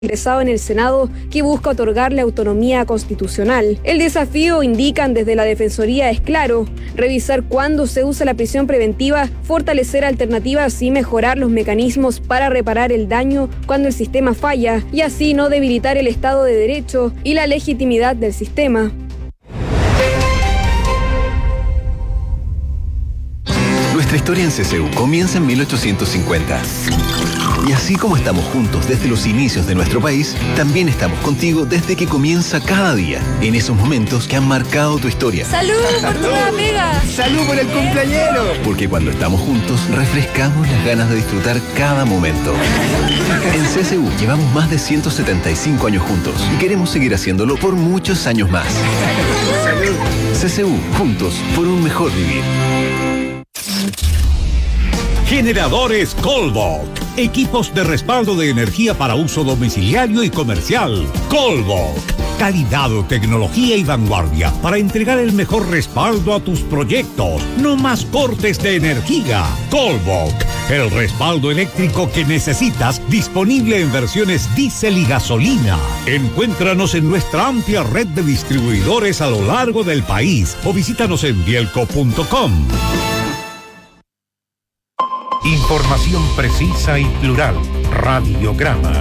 ingresado en el Senado que busca otorgarle autonomía constitucional. El desafío, indican desde la Defensoría, es claro: revisar cuándo se usa la prisión preventiva, fortalecer alternativas y mejorar los mecanismos para reparar el daño cuando el sistema falla, y así no debilitar el Estado de Derecho y la legitimidad del sistema. Nuestra historia en CCU comienza en 1850. Y así como estamos juntos desde los inicios de nuestro país, también estamos contigo desde que comienza cada día, en esos momentos que han marcado tu historia. ¡Salud por tu nueva pega! ¡Salud por el cumpleañero! Porque cuando estamos juntos, refrescamos las ganas de disfrutar cada momento. En CCU llevamos más de 175 años juntos y queremos seguir haciéndolo por muchos años más. ¡Salud! CCU, juntos por un mejor vivir. Generadores Colbok. Equipos de respaldo de energía para uso domiciliario y comercial. Colbok. Calidad, tecnología y vanguardia para entregar el mejor respaldo a tus proyectos. No más cortes de energía. Colbok. El respaldo eléctrico que necesitas, disponible en versiones diésel y gasolina. Encuéntranos en nuestra amplia red de distribuidores a lo largo del país o visítanos en bielco.com. Información precisa y plural. Radiograma.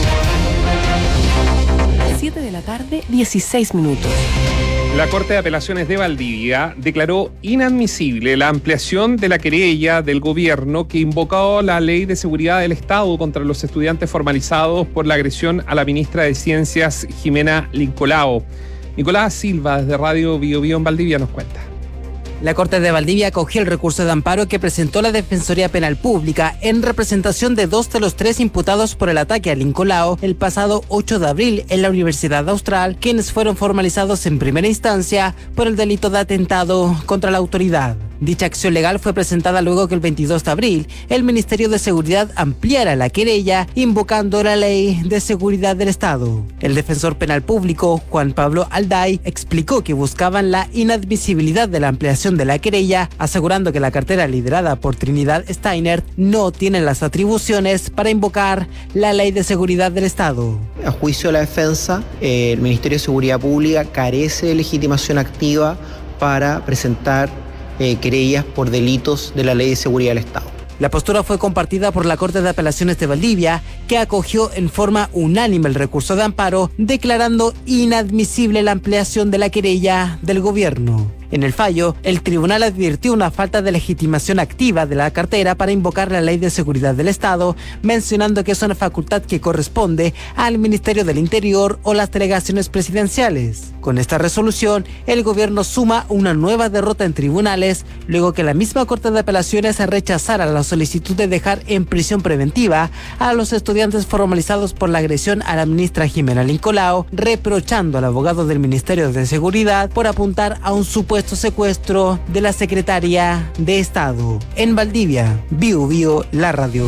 7 de la tarde, 16 minutos. La Corte de Apelaciones de Valdivia declaró inadmisible la ampliación de la querella del gobierno que invocó la Ley de Seguridad del Estado contra los estudiantes formalizados por la agresión a la ministra de Ciencias, Jimena Lincolao. Nicolás Silva, desde Radio Bio Bio en Valdivia, nos cuenta. La Corte de Valdivia acogió el recurso de amparo que presentó la Defensoría Penal Pública en representación de 2 de los 3 imputados por el ataque a Lincolao el pasado 8 de abril en la Universidad Austral, quienes fueron formalizados en primera instancia por el delito de atentado contra la autoridad. Dicha acción legal fue presentada luego que el 22 de abril el Ministerio de Seguridad ampliara la querella invocando la Ley de Seguridad del Estado. El defensor penal público, Juan Pablo Alday, explicó que buscaban la inadmisibilidad de la ampliación de la querella, asegurando que la cartera liderada por Trinidad Steiner no tiene las atribuciones para invocar la Ley de Seguridad del Estado. A juicio de la defensa, el Ministerio de Seguridad Pública carece de legitimación activa para presentar querellas por delitos de la Ley de Seguridad del Estado. La postura fue compartida por la Corte de Apelaciones de Valdivia, que acogió en forma unánime el recurso de amparo, declarando inadmisible la ampliación de la querella del gobierno. En el fallo, el tribunal advirtió una falta de legitimación activa de la cartera para invocar la Ley de Seguridad del Estado, mencionando que es una facultad que corresponde al Ministerio del Interior o las delegaciones presidenciales. Con esta resolución, el gobierno suma una nueva derrota en tribunales, luego que la misma Corte de Apelaciones rechazara la solicitud de dejar en prisión preventiva a los estudiantes formalizados por la agresión a la ministra Jimena Lincolao, reprochando al abogado del Ministerio de Seguridad por apuntar a un supuesto secuestro de la secretaria de Estado. En Valdivia, Bio Bio, la radio.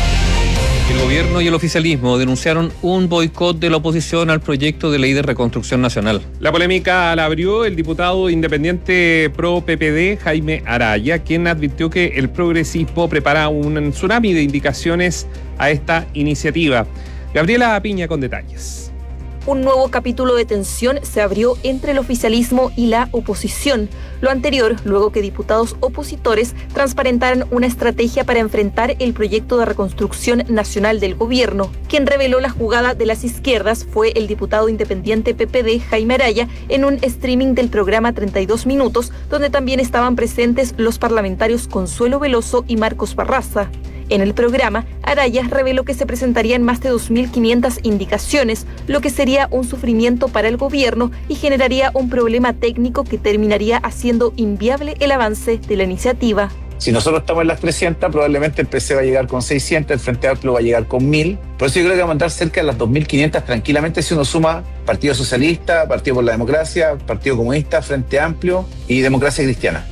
El gobierno y el oficialismo denunciaron un boicot de la oposición al proyecto de ley de reconstrucción nacional. La polémica la abrió el diputado independiente pro PPD, Jaime Araya, quien advirtió que el progresismo prepara un tsunami de indicaciones a esta iniciativa. Gabriela Piña con detalles. Un nuevo capítulo de tensión se abrió entre el oficialismo y la oposición. Lo anterior, luego que diputados opositores transparentaran una estrategia para enfrentar el proyecto de reconstrucción nacional del gobierno. Quien reveló la jugada de las izquierdas fue el diputado independiente PPD, Jaime Araya, en un streaming del programa 32 Minutos, donde también estaban presentes los parlamentarios Consuelo Veloso y Marcos Barraza. En el programa, Araya reveló que se presentarían más de 2.500 indicaciones, lo que sería un sufrimiento para el gobierno y generaría un problema técnico que terminaría haciendo inviable el avance de la iniciativa. Si nosotros estamos en las 300, probablemente el PC va a llegar con 600, el Frente Amplio va a llegar con 1.000. Por eso yo creo que va a mandar cerca de las 2.500 tranquilamente si uno suma Partido Socialista, Partido por la Democracia, Partido Comunista, Frente Amplio y Democracia Cristiana.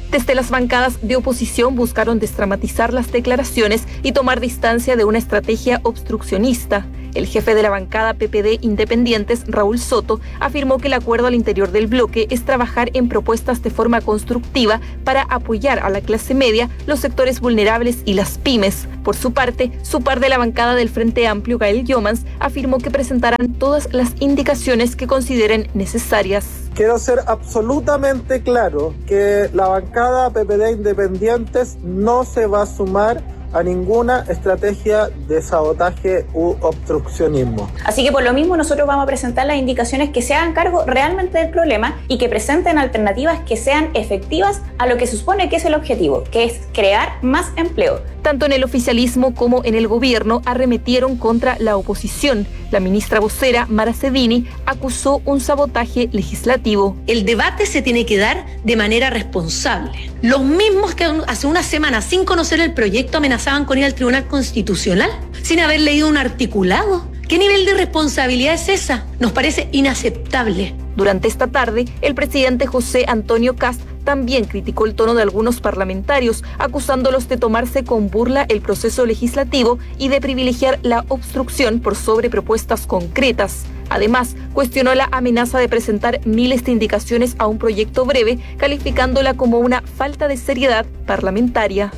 Desde las bancadas de oposición buscaron desdramatizar las declaraciones y tomar distancia de una estrategia obstruccionista. El jefe de la bancada PPD Independientes, Raúl Soto, afirmó que el acuerdo al interior del bloque es trabajar en propuestas de forma constructiva para apoyar a la clase media, los sectores vulnerables y las pymes. Por su parte, su par de la bancada del Frente Amplio, Gael Llomans, afirmó que presentarán todas las indicaciones que consideren necesarias. Quiero ser absolutamente claro que la bancada PPD Independientes no se va a sumar a ninguna estrategia de sabotaje u obstruccionismo. Así que por lo mismo nosotros vamos a presentar las indicaciones que se hagan cargo realmente del problema y que presenten alternativas que sean efectivas a lo que se supone que es el objetivo, que es crear más empleo. Tanto en el oficialismo como en el gobierno arremetieron contra la oposición. La ministra vocera, Mara Cedini, acusó un sabotaje legislativo. El debate se tiene que dar de manera responsable. Los mismos que hace una semana, sin conocer el proyecto, amenazaban con ir al Tribunal Constitucional, sin haber leído un articulado. ¿Qué nivel de responsabilidad es esa? Nos parece inaceptable. Durante esta tarde, el presidente José Antonio Kast también criticó el tono de algunos parlamentarios, acusándolos de tomarse con burla el proceso legislativo y de privilegiar la obstrucción por sobre propuestas concretas. Además, cuestionó la amenaza de presentar miles de indicaciones a un proyecto breve, calificándola como una falta de seriedad parlamentaria.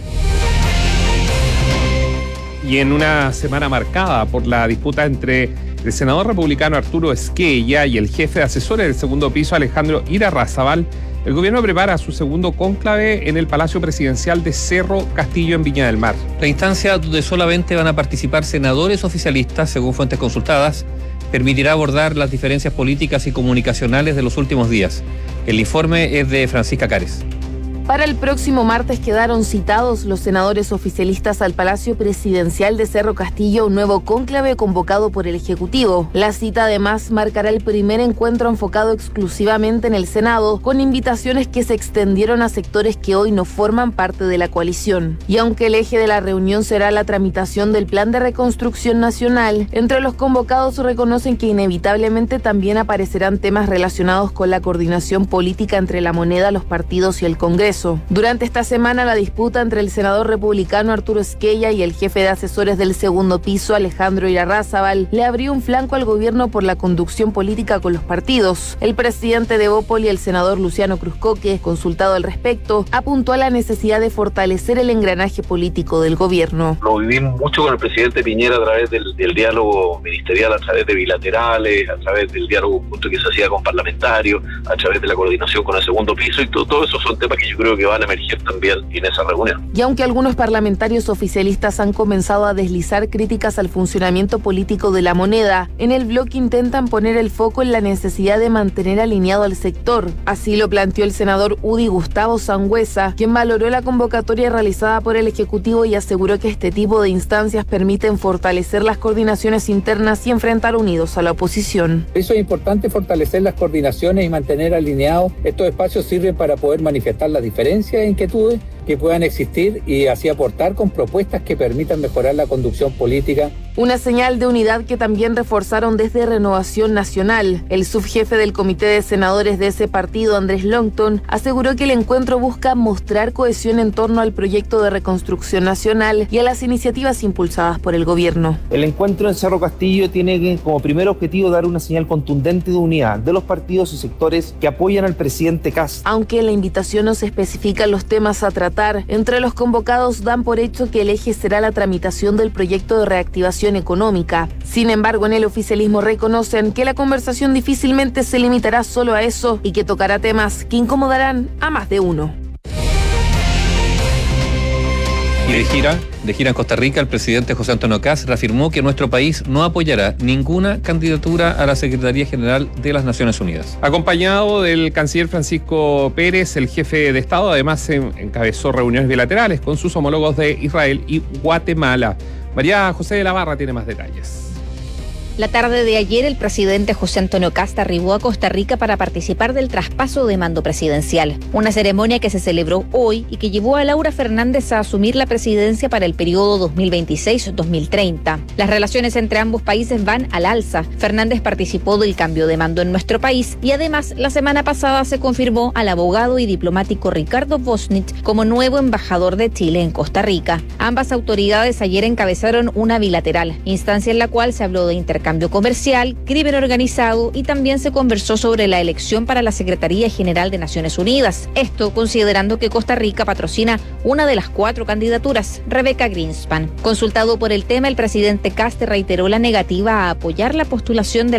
Y en una semana marcada por la disputa entre el senador republicano Arturo Esquella y el jefe de asesores del segundo piso, Alejandro Irarrázaval, el gobierno prepara su segundo cónclave en el Palacio Presidencial de Cerro Castillo en Viña del Mar. La instancia donde solamente van a participar senadores oficialistas, según fuentes consultadas, permitirá abordar las diferencias políticas y comunicacionales de los últimos días. El informe es de Francisca Cares. Para el próximo martes quedaron citados los senadores oficialistas al Palacio Presidencial de Cerro Castillo, un nuevo cónclave convocado por el Ejecutivo. La cita además marcará el primer encuentro enfocado exclusivamente en el Senado, con invitaciones que se extendieron a sectores que hoy no forman parte de la coalición. Y aunque el eje de la reunión será la tramitación del Plan de Reconstrucción Nacional, entre los convocados reconocen que inevitablemente también aparecerán temas relacionados con la coordinación política entre la moneda, los partidos y el Congreso. Durante esta semana, la disputa entre el senador republicano Arturo Esquella y el jefe de asesores del segundo piso, Alejandro Irarrázaval, le abrió un flanco al gobierno por la conducción política con los partidos. El presidente de Bópoli, el senador Luciano Cruzcoque, consultado al respecto, apuntó a la necesidad de fortalecer el engranaje político del gobierno. Lo vivimos mucho con el presidente Piñera a través del diálogo ministerial, a través de bilaterales, a través del diálogo justo que se hacía con parlamentarios, a través de la coordinación con el segundo piso, y todo eso son temas que yo creo que van a emerger también en esa reunión. Y aunque algunos parlamentarios oficialistas han comenzado a deslizar críticas al funcionamiento político de la moneda, en el bloque intentan poner el foco en la necesidad de mantener alineado al sector. Así lo planteó el senador UDI Gustavo Sangüesa, quien valoró la convocatoria realizada por el Ejecutivo y aseguró que este tipo de instancias permiten fortalecer las coordinaciones internas y enfrentar unidos a la oposición. Eso es importante, fortalecer las coordinaciones y mantener alineados. Estos espacios sirven para poder manifestar las diferencias e inquietudes que puedan existir y así aportar con propuestas que permitan mejorar la conducción política. Una señal de unidad que también reforzaron desde Renovación Nacional. El subjefe del comité de senadores de ese partido, Andrés Longton, aseguró que el encuentro busca mostrar cohesión en torno al proyecto de reconstrucción nacional y a las iniciativas impulsadas por el gobierno. El encuentro en Cerro Castillo tiene como primer objetivo dar una señal contundente de unidad de los partidos y sectores que apoyan al presidente Kast. Aunque en la invitación no se especifican los temas a tratar, entre los convocados dan por hecho que el eje será la tramitación del proyecto de reactivación económica. Sin embargo, en el oficialismo reconocen que la conversación difícilmente se limitará solo a eso y que tocará temas que incomodarán a más de uno. Y de gira en Costa Rica, el presidente José Antonio Kast reafirmó que nuestro país no apoyará ninguna candidatura a la Secretaría General de las Naciones Unidas. Acompañado del canciller Francisco Pérez, el jefe de Estado además encabezó reuniones bilaterales con sus homólogos de Israel y Guatemala. María José de la Barra tiene más detalles. La tarde de ayer, el presidente José Antonio Kast arribó a Costa Rica para participar del traspaso de mando presidencial. Una ceremonia que se celebró hoy y que llevó a Laura Fernández a asumir la presidencia para el periodo 2026-2030. Las relaciones entre ambos países van al alza. Fernández participó del cambio de mando en nuestro país y además la semana pasada se confirmó al abogado y diplomático Ricardo Bosnich como nuevo embajador de Chile en Costa Rica. Ambas autoridades ayer encabezaron una bilateral, instancia en la cual se habló de intercambio comercial, crimen organizado y también se conversó sobre la elección para la Secretaría General de Naciones Unidas. Esto considerando que Costa Rica patrocina una de las 4 candidaturas, Rebecca Greenspan. Consultado por el tema, el presidente Kast reiteró la negativa a apoyar la postulación de